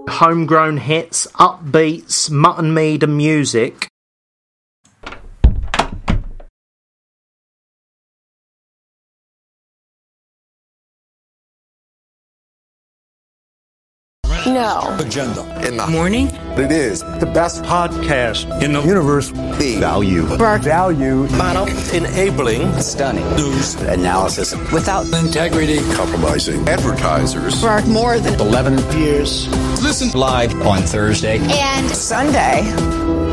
Homegrown hits, upbeats, mutton mead and music. No. Agenda. In the morning? It is the best podcast in the universe. The value. value. Model. Enabling. Stunning. News. Analysis. Without integrity. Compromising. Advertisers. For more than 11 years. Listen live on Thursday and Sunday.